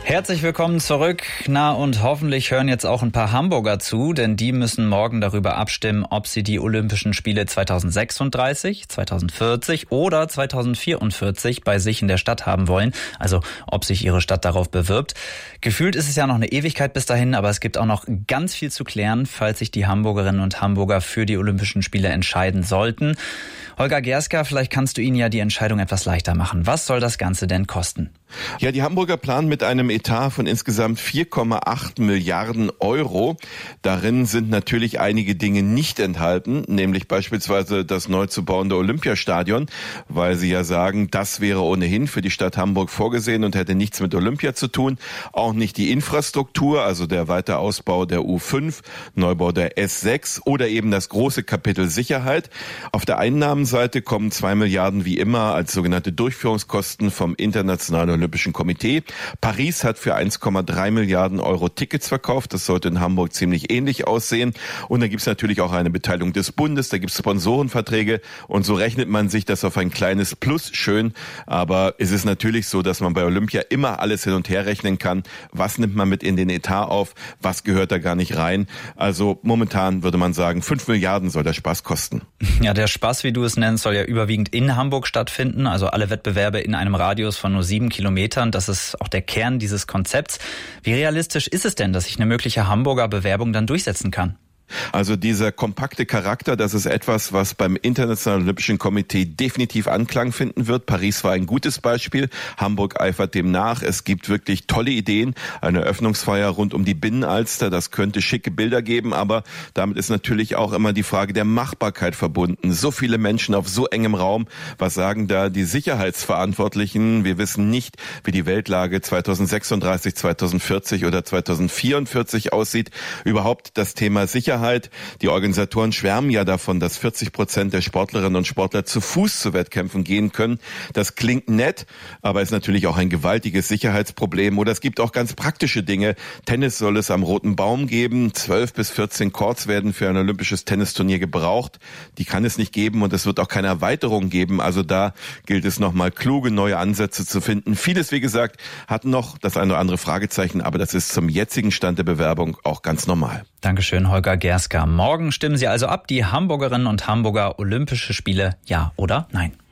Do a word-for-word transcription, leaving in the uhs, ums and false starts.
Herzlich willkommen zurück. Na, und hoffentlich hören jetzt auch ein paar Hamburger zu, denn die müssen morgen darüber abstimmen, ob sie die Olympischen Spiele zweitausendsechsunddreißig, zweitausendvierzig oder zweitausendvierundvierzig bei sich in der Stadt haben wollen. Also ob sich ihre Stadt darauf bewirbt. Gefühlt ist es ja noch eine Ewigkeit bis dahin, aber es gibt auch noch ganz viel zu klären, falls sich die Hamburgerinnen und Hamburger für die Olympischen Spiele entscheiden sollten. Holger Gerska, vielleicht kannst du ihnen ja die Entscheidung etwas leichter machen. Was soll das Ganze denn kosten? Ja, die Hamburger planen mit einem Etat von insgesamt vier Komma acht Milliarden Euro. Darin sind natürlich einige Dinge nicht enthalten, nämlich beispielsweise das neu zu bauende Olympiastadion, weil sie ja sagen, das wäre ohnehin für die Stadt Hamburg vorgesehen und hätte nichts mit Olympia zu tun. Auch nicht die Infrastruktur, also der weitere Ausbau der U fünf, Neubau der S sechs oder eben das große Kapitel Sicherheit. Auf der Einnahmenseite kommen zwei Milliarden wie immer als sogenannte Durchführungskosten vom Internationalen Olympischen Komitee. Paris hat für eins Komma drei Milliarden Euro Tickets verkauft. Das sollte in Hamburg ziemlich ähnlich aussehen. Und da gibt es natürlich auch eine Beteiligung des Bundes, da gibt es Sponsorenverträge und so rechnet man sich das auf ein kleines Plus schön. Aber es ist natürlich so, dass man bei Olympia immer alles hin und her rechnen kann. Was nimmt man mit in den Etat auf? Was gehört da gar nicht rein? Also momentan würde man sagen, fünf Milliarden soll der Spaß kosten. Ja, der Spaß, wie du es nennst, soll ja überwiegend in Hamburg stattfinden. Also alle Wettbewerbe in einem Radius von nur sieben Kilometern. Das ist auch der Kern dieses Konzepts. Wie realistisch ist es denn, dass sich eine mögliche Hamburger Bewerbung dann durchsetzen kann? Also dieser kompakte Charakter, das ist etwas, was beim Internationalen Olympischen Komitee definitiv Anklang finden wird. Paris war ein gutes Beispiel. Hamburg eifert dem nach. Es gibt wirklich tolle Ideen. Eine Eröffnungsfeier rund um die Binnenalster, das könnte schicke Bilder geben, aber damit ist natürlich auch immer die Frage der Machbarkeit verbunden. So viele Menschen auf so engem Raum. Was sagen da die Sicherheitsverantwortlichen? Wir wissen nicht, wie die Weltlage zweitausendsechsunddreißig, zweitausendvierzig oder zweitausendvierundvierzig aussieht. Überhaupt das Thema Sicherheit. Die Organisatoren schwärmen ja davon, dass vierzig Prozent der Sportlerinnen und Sportler zu Fuß zu Wettkämpfen gehen können. Das klingt nett, aber ist natürlich auch ein gewaltiges Sicherheitsproblem. Oder es gibt auch ganz praktische Dinge. Tennis soll es am Roten Baum geben. zwölf bis vierzehn Courts werden für ein olympisches Tennisturnier gebraucht. Die kann es nicht geben und es wird auch keine Erweiterung geben. Also da gilt es nochmal kluge neue Ansätze zu finden. Vieles, wie gesagt, hat noch das eine oder andere Fragezeichen, aber das ist zum jetzigen Stand der Bewerbung auch ganz normal. Dankeschön, Holger Gerska. Morgen stimmen Sie also ab, die Hamburgerinnen und Hamburger Olympische Spiele, ja oder nein?